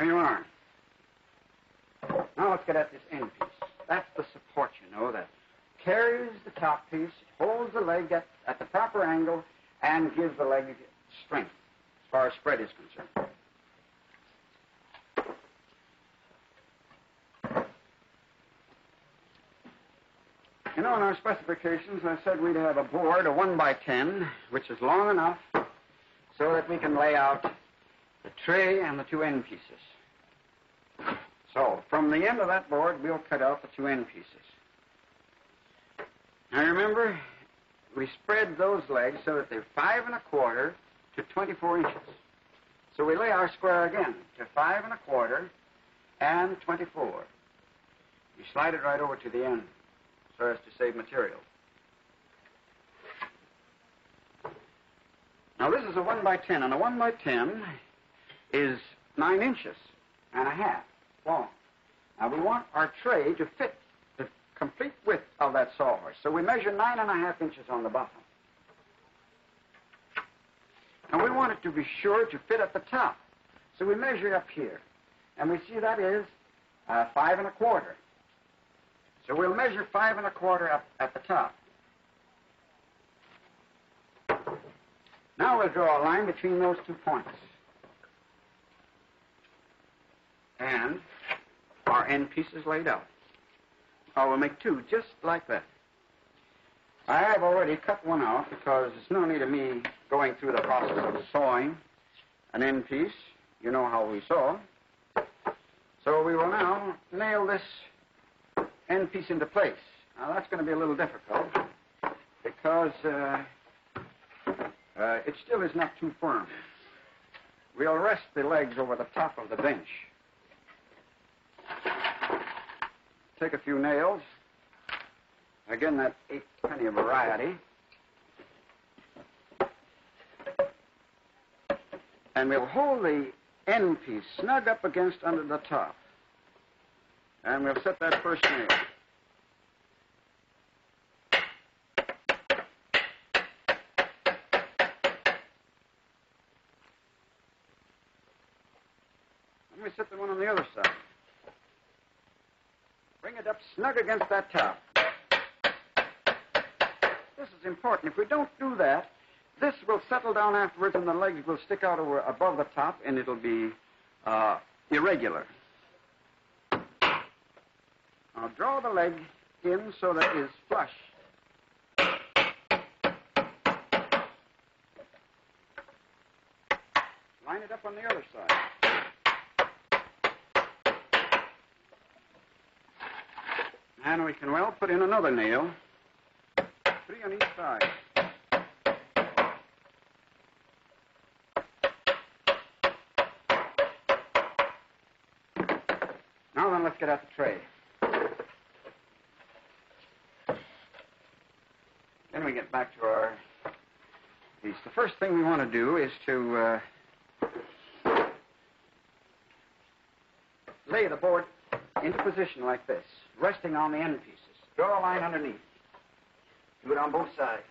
There you are. Now let's get at this end piece. That's the support, you know, that carries the top piece, holds the leg at the proper angle, and gives the leg strength as far as spread is concerned. You know, in our specifications, I said we'd have a board, a 1x10, which is long enough so that we can lay out the tray and the two end pieces. So, from the end of that board, we'll cut out the two end pieces. Now, remember, we spread those legs so that they're 5 1/4 to 24 inches. So we lay our square again to 5 1/4 and 24. You slide it right over to the end so as to save material. Now, this is a 1x10, and a 1x10 is 9 inches and a half long. Now, we want our tray to fit the complete width of that sawhorse, so we measure 9 1/2 inches on the bottom. And we want it to be sure to fit at the top, so we measure up here, and we see that is 5 1/4. So we'll measure 5 1/4 up at the top. Now we'll draw a line between those 2 points. And our end piece is laid out. Oh, we'll make 2 just like that. I have already cut one out because there's no need of me going through the process of sawing an end piece. You know how we saw. So we will now nail this end piece into place. Now, that's going to be a little difficult because it still is not too firm. We'll rest the legs over the top of the bench. Take a few nails. Again, that 8-penny variety. And we'll hold the end piece snug up against under the top. And we'll set that first nail. And we set the one on the other side. Bring it up snug against that top. This is important. If we don't do that, this will settle down afterwards and the legs will stick out above the top and it'll be irregular. Now draw the leg in so that it is flush. Line it up on the other side. And we can well put in another nail, 3 on each side. Now then, let's get out the tray. Then we get back to our piece. The first thing we want to do is to lay the board into position like this, resting on the end pieces. Draw a line underneath. Do it on both sides.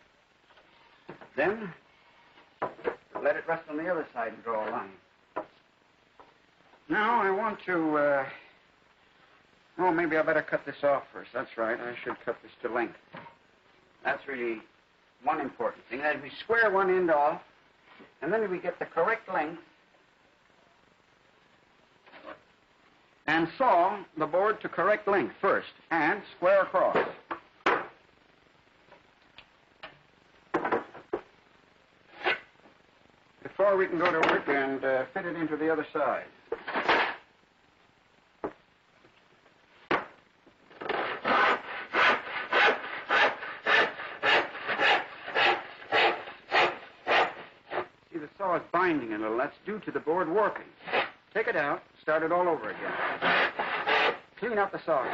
Then let it rest on the other side and draw a line. Now I want to, maybe I better cut this off first. That's right, I should cut this to length. That's really one important thing. That we square one end off, and then we get the correct length, and saw the board to correct length first, and square across. Before we can go to work and fit it into the other side. See, the saw is binding a little. That's due to the board warping. Take it out, start it all over again. Clean up the saw.